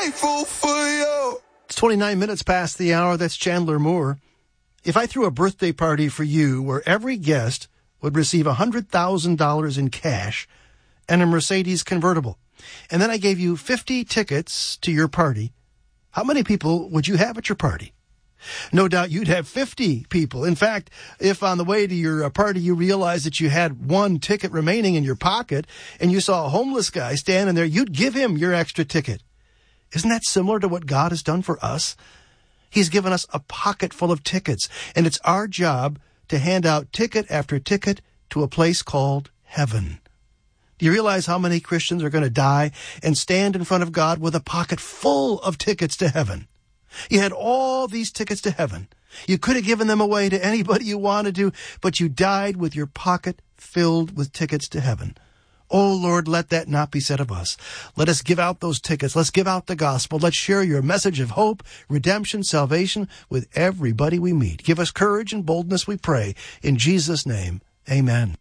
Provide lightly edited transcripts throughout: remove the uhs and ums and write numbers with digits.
grateful for you. It's 29 minutes past the hour. That's Chandler Moore. If I threw a birthday party for you where every guest would receive $100,000 in cash and a Mercedes convertible, and then I gave you 50 tickets to your party, how many people would you have at your party? No doubt you'd have 50 people. In fact, if on the way to your party you realized that you had one ticket remaining in your pocket and you saw a homeless guy standing there, you'd give him your extra ticket. Isn't that similar to what God has done for us? He's given us a pocket full of tickets, and it's our job to hand out ticket after ticket to a place called heaven. Do you realize how many Christians are going to die and stand in front of God with a pocket full of tickets to heaven? You had all these tickets to heaven. You could have given them away to anybody you wanted to, but you died with your pocket filled with tickets to heaven. Oh, Lord, let that not be said of us. Let us give out those tickets. Let's give out the gospel. Let's share your message of hope, redemption, salvation with everybody we meet. Give us courage and boldness, we pray. In Jesus' name, amen.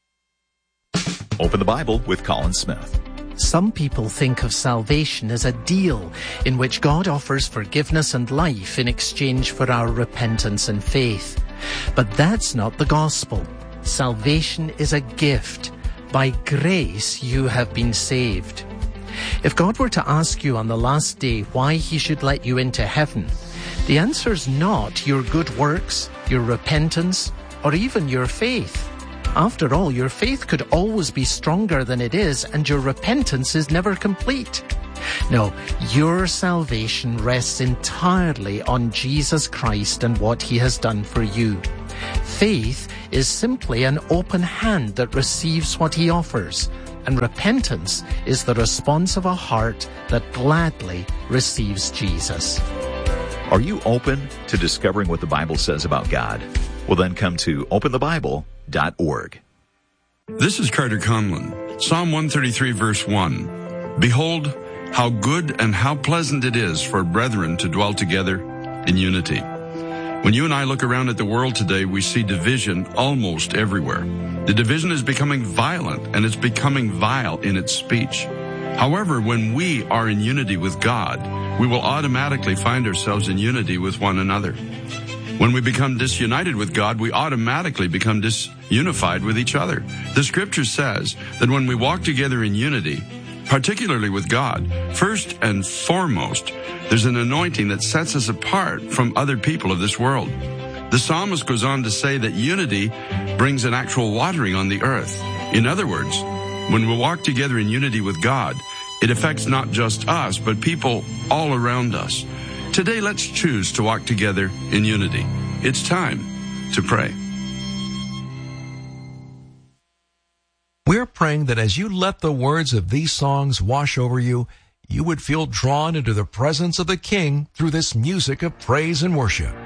Open the Bible with Colin Smith. Some people think of salvation as a deal in which God offers forgiveness and life in exchange for our repentance and faith. But that's not the gospel. Salvation is a gift. By grace you have been saved. If God were to ask you on the last day why he should let you into heaven, the answer's not your good works, your repentance, or even your faith. After all, your faith could always be stronger than it is, and your repentance is never complete. No, your salvation rests entirely on Jesus Christ and what he has done for you. Faith is simply an open hand that receives what he offers, and repentance is the response of a heart that gladly receives Jesus. Are you open to discovering what the Bible says about God? Well, then come to openthebible.org. This is Carter Conlon. Psalm 133, verse 1. Behold, how good and how pleasant it is for brethren to dwell together in unity. When you and I look around at the world today, we see division almost everywhere. The division is becoming violent, and it's becoming vile in its speech. However, when we are in unity with God, we will automatically find ourselves in unity with one another. When we become disunited with God, we automatically become disunified with each other. The scripture says that when we walk together in unity, particularly with God, first and foremost, there's an anointing that sets us apart from other people of this world. The psalmist goes on to say that unity brings an actual watering on the earth. In other words, when we walk together in unity with God, it affects not just us, but people all around us. Today, let's choose to walk together in unity. It's time to pray. We're praying that as you let the words of these songs wash over you, you would feel drawn into the presence of the King through this music of praise and worship.